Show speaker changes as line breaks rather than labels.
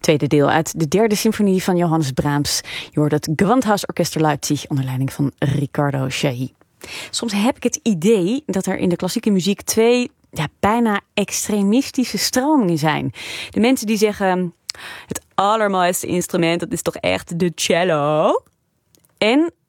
Tweede deel uit de derde symfonie van Johannes Brahms. Je hoort het Gewandhausorchester Leipzig onder leiding van Riccardo Chailly. Soms heb ik het idee dat er in de klassieke muziek twee bijna extremistische stromingen zijn. De mensen die zeggen, het allermooiste instrument, dat is toch echt de cello. En